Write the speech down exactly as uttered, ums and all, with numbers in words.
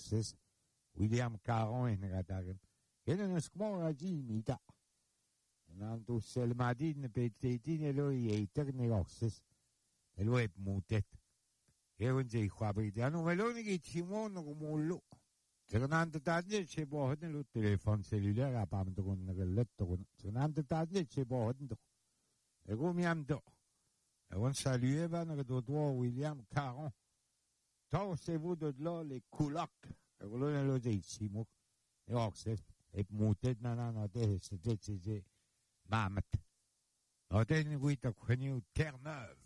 Orses, William Caron en Ratarim. Quel est ce qu'on a dit, Mita? Nando Selmadine, Petitine, lo y eterne Orses. E lo è mutet. E non c'è qua, perché hanno veloni che ci muovono come un lo. Tornando tardi c'è buono il telefono cellulare a parte con il letto. Tornando tardi c'è buono. E come ando? E on salueva che dopo William Caron. Tant c'est vous de là les coulocs. E quello ne lo dicimo. E Orses. E mutet nanana te c'était c'est mamat. Aten guita connu Terre-Neuve.